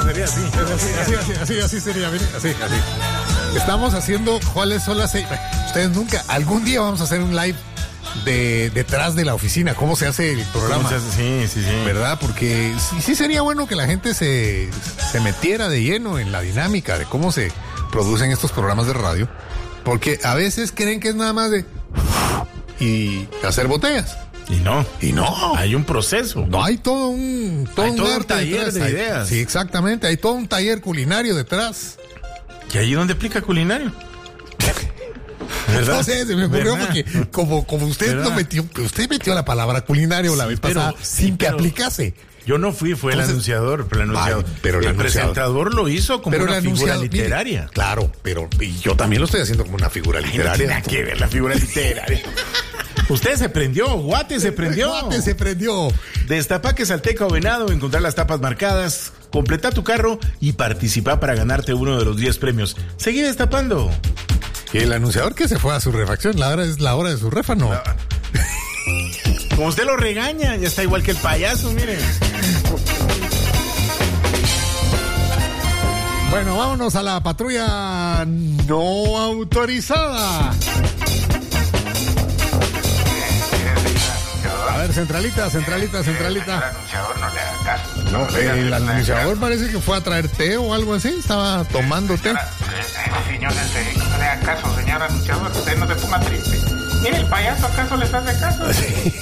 sería así. Así sería, miren, así. Estamos haciendo cuáles son las... Ustedes nunca, algún día vamos a hacer un live de detrás de la oficina, cómo se hace el programa. Sí. ¿Verdad? Porque sí sería bueno que la gente se metiera de lleno en la dinámica de cómo se producen estos programas de radio, porque a veces creen que es nada más de y hacer botellas. Y no. Hay un proceso. No, hay todo un taller de ideas. Sí, exactamente. Hay todo un taller culinario detrás. ¿Y ahí dónde aplica culinario? ¿Verdad? No sé, se me ocurrió porque como usted metió la palabra culinario la vez pasada sin que aplicase. Yo no fui, fue entonces, el anunciador, pero el presentador lo hizo como una figura literaria. Mire, claro, pero yo también lo estoy haciendo como una figura literaria. No tiene que ver la figura literaria. Usted se prendió, Guate se prendió. Destapa que Salteca o Venado, encontrar las tapas marcadas, completa tu carro y participa para ganarte uno de los 10 premios. Seguí destapando. Y el anunciador que se fue a su refacción, es la hora de su réfano. No. Como usted lo regaña, ya está igual que el payaso, mire. Bueno, vámonos a la patrulla no autorizada. A ver, centralita. El anunciador no le haga caso. No, el anunciador parece que fue a traer té o algo así, estaba tomando té. Señor, no le haga caso, señor anunciador, usted no se ponga triste. Mire, el payaso, ¿acaso les hace caso? Sí.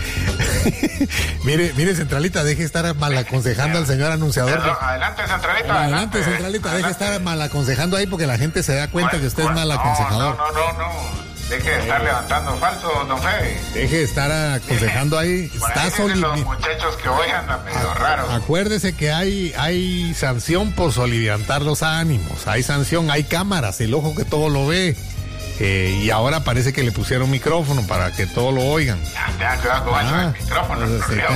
mire, centralita, deje estar mal aconsejando al señor anunciador. Adelante, centralita. Deje estar mal aconsejando ahí porque la gente se da cuenta que usted es mal aconsejador. No. Deje de estar levantando falso, don Fede. Deje de estar aconsejando ahí. Está los muchachos que hoy andan medio raros. Acuérdese que hay sanción por soliviantar los ánimos. Hay sanción, hay cámaras, el ojo que todo lo ve. Y ahora parece que le pusieron micrófono para que todo lo oigan. Tenga cuidado con el micrófono.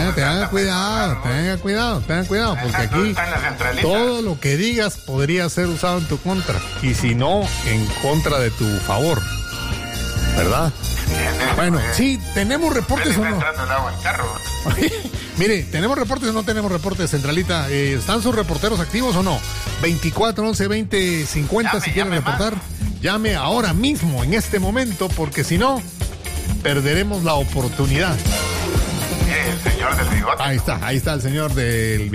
Tenga cuidado, porque aquí todo lo que digas podría ser usado en tu contra. Y si no, en contra de tu favor. ¿Verdad? Bueno, sí, ¿tenemos reportes o no? Entrando el agua al carro. Mire, ¿tenemos reportes o no tenemos reportes, centralita? ¿Están sus reporteros activos o no? 24 11 20 50 si quieren reportar. Llame ahora mismo, en este momento, porque si no, perderemos la oportunidad. El señor del bigote. Ahí está el señor del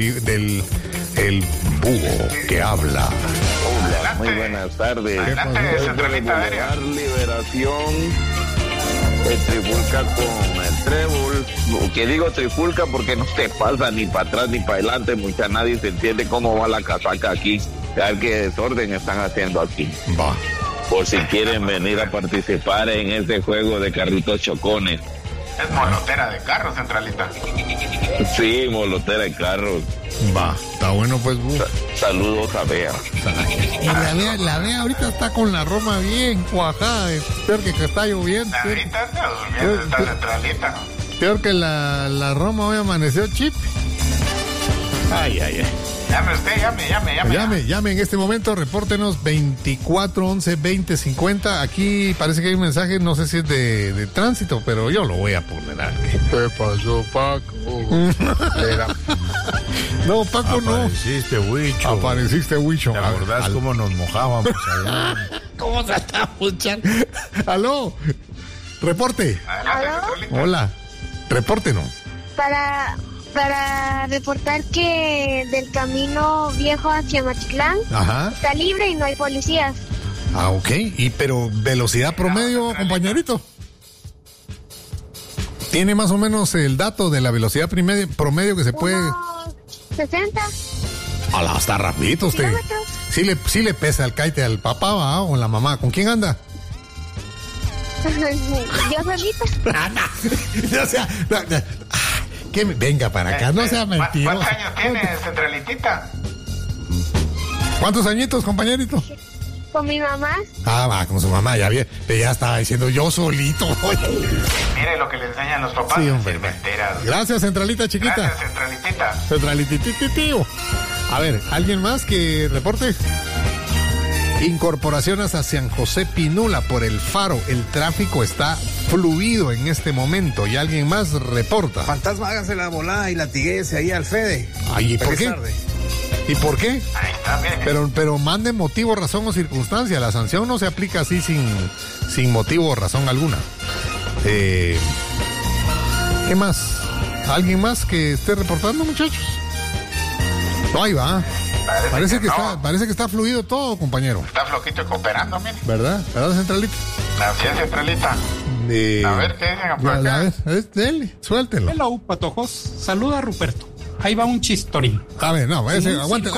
búho que habla. Hola, muy buenas tardes. Centralita Liberación, trifulca con el trébol. Que digo trifulca porque no te pasa ni para atrás ni para adelante, mucha nadie se entiende cómo va la casaca aquí. A ver qué desorden están haciendo aquí. Va. Por si quieren venir a participar en este juego de carritos chocones. Es molotera de carros, centralita. Sí, molotera de carros. Va, está bueno pues. Saludos a Bea. La Bea ahorita está con la Roma bien cuajada. Peor que está lloviendo. Ahorita está durmiendo esta centralita. Peor que la Roma hoy amaneció chip. Ay. Llame usted, llame en este momento, repórtenos 24 11 20 50. Aquí parece que hay un mensaje, no sé si es de tránsito, pero yo lo voy a poner aquí. ¿Qué pasó, Paco? No, Paco, Apareciste, Huicho. ¿Te acordás cómo nos mojábamos allá? ¿Cómo se está escuchando? ¿Aló? Reporte. ¿Aló? Hola. Repórtenos. Para reportar que del camino viejo hacia Machitlán está libre y no hay policías. Ah, ok. Pero velocidad promedio, compañerito. ¿Tiene más o menos el dato de la velocidad promedio que se puede? 60. Está rapidito usted. Sí le pesa el caite al papá, ¿va? O la mamá. ¿Con quién anda? Yo solita. O sea, venga para acá, no sea mentiroso. ¿Cuántos años tiene, centralitita? ¿Cuántos añitos, compañerito? Con mi mamá. Va, con su mamá, ya estaba diciendo yo solito. Mire lo que le enseñan los papás. Sí, hombre. Gracias, centralita chiquita. Gracias, centralitita. Centralitititio. A ver, ¿alguien más que reporte? Incorporaciones a San José Pinula por el Faro. El tráfico está fluido en este momento. ¿Y alguien más reporta? Fantasma, hágase la volada y latiguese ahí al Fede. Ay, ¿y por qué? ¿Y por qué? Ahí está, mire. Pero mande motivo, razón o circunstancia. La sanción no se aplica así sin motivo o razón alguna. ¿Qué más? ¿Alguien más que esté reportando, muchachos? No, ahí va. Parece que está fluido todo, compañero. Está flojito y cooperando, mire. ¿Verdad? Centralita? Así es, Centralita. A ver, ¿qué dicen por acá? A ver, dele, suéltelo. Hello, patojos. Saluda a Ruperto. Ahí va un chistorín. A ver, no, aguánteme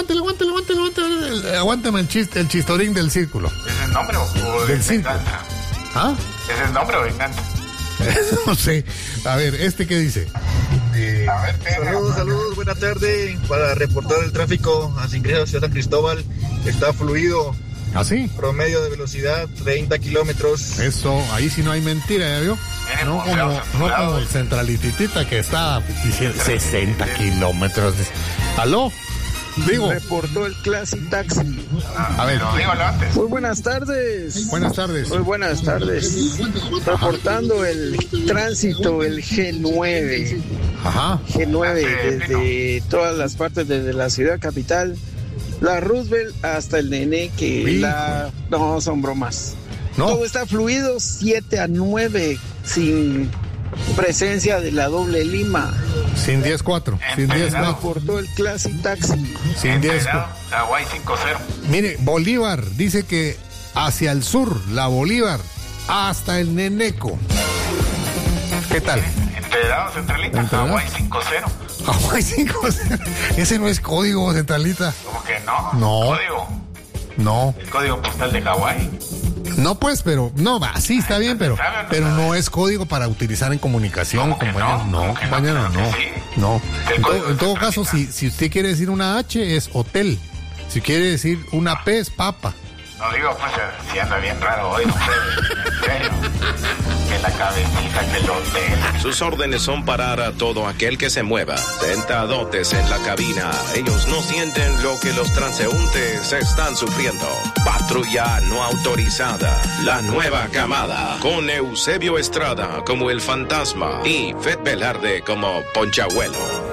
el chistorín del círculo. ¿Es el nombre o del círculo? ¿Ah? ¿Es el nombre o venganza? No sé. A ver, ¿qué dice? A ver, ¿qué Saludos, buena tarde. Para reportar el tráfico hacia ingreso a Ciudad San Cristóbal, está fluido. ¿Ah, sí? Promedio de velocidad, 30 kilómetros. Eso, ahí sí no hay mentira, ¿ya vio? No como el Centralititita que está diciendo 60 kilómetros. ¿Aló? Digo. Reportó el Classic Taxi. A ver. Dígalo antes. Muy buenas tardes. Buenas tardes. Muy buenas tardes. Reportando el tránsito, el G9. Ajá. G9 desde todas las partes desde la ciudad capital. La Roosevelt hasta el Nene, no son bromas. No. Todo está fluido 7 a 9 sin presencia de la doble Lima. Sin 10-4. Sin 10-4. Por todo el Classic Taxi. Sin 10-4. Hawái 5-0. Mire, Bolívar dice que hacia el sur, la Bolívar, hasta el Neneco. ¿Qué tal? Enterado, Centralita. Hawái 5-0. Hawái 5-0. Ese no es código, Centralita. ¿Cómo que no? No. ¿Código? No. ¿El código postal de Hawái? No, pues, pero no va, sí está bien, pero no es código para utilizar en comunicación, compañero. No, compañero, no. En todo caso, si usted quiere decir una H es hotel. Si quiere decir una P es papa. No digo, pues, si anda bien raro hoy, no sé, en serio. Que la cabecita, que el hotel. Sus órdenes son parar a todo aquel que se mueva. Sentadotes en la cabina. Ellos no sienten lo que los transeúntes están sufriendo. Patrulla no autorizada. La nueva camada. Con Eusebio Estrada como el fantasma y Fed Velarde como Ponchabuelo.